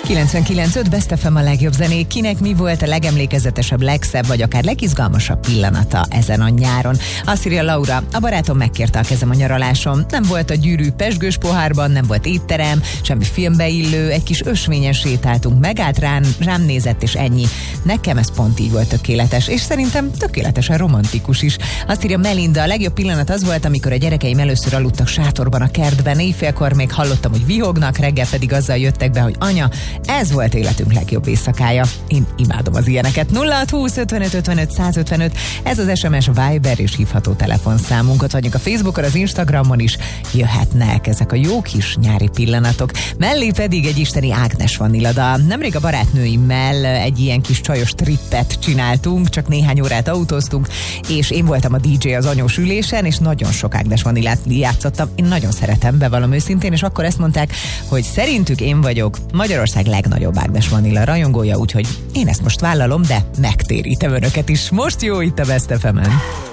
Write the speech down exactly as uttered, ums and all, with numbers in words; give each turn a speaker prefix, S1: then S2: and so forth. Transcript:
S1: kilencvenkilenc öt Best ef em a legjobb zenék. Kinek mi volt a legemlékezetesebb, legszebb, vagy akár legizgalmasabb pillanata ezen a nyáron? Azt írja Laura, a barátom megkérte a kezem a nyaraláson. Nem volt a gyűrű pezsgős pohárban, nem volt étterem, semmi filmbe illő, egy kis ösvényen sétáltunk, megállt rám, rám nézett, és ennyi. Nekem ez pont így volt tökéletes, és szerintem tökéletesen romantikus is. Azt írja Melinda, a legjobb pillanat az volt, amikor a gyerekeim először aludtak sátorban a kertben, éjfélkor még hallottam, hogy vihognak, reggel pedig azzal jöttek be, hogy anya, ez volt életünk legjobb éjszakája. Én imádom az ilyeneket. nulla hat húsz ötvenöt ötvenöt százötvenöt, ez az es em es, Viber és hívható telefonszámunk. Ott vagyunk a Facebookon, az Instagramon is jöhetnek ezek a jó kis nyári pillanatok. Mellé pedig egy isteni Ágnes Vanilla dal. Nemrég a barátnőimmel egy ilyen kis csajos trippet csináltunk, csak néhány órát autóztunk, és én voltam a dé dzsé az anyós ülésen, és nagyon sok Ágnes Vanillát játszottam. Én nagyon szeretem, bevallom őszintén, és akkor ezt mondták, hogy szerintük én vagyok Magyarország legnagyobb Ágnes Vanilla rajongója, úgyhogy én ezt most vállalom, de megtérítem önöket is. Most jó itt a Best ef emen.